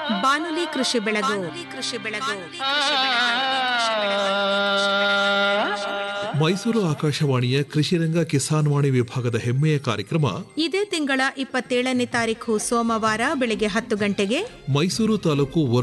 ಬಾನುಲಿ ಕೃಷಿ ಬೆಳಗು ಮೈಸೂರು ಆಕಾಶವಾಣಿಯ ಕೃಷಿರಂಗ ಕಿಸಾನ್ ವಾಣಿ ವಿಭಾಗದ ಹೆಮ್ಮೆಯ ಕಾರ್ಯಕ್ರಮ ಇದೇ ತಿಂಗಳ 27ನೇ ತಾರೀಖು ಸೋಮವಾರ ಬೆಳಗ್ಗೆ 10 ಗಂಟೆಗೆ ಮೈಸೂರು ತಾಲೂಕು